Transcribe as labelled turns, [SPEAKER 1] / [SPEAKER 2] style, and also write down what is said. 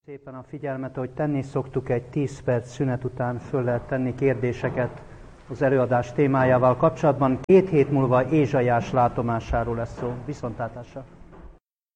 [SPEAKER 1] Szépen a figyelmet, ahogy tenni szoktuk, egy 10 perc szünet után föl lehet tenni kérdéseket az előadás témájával kapcsolatban. 2 hét múlva Ézsaiás látomásáról lesz szó. Viszontlátásra!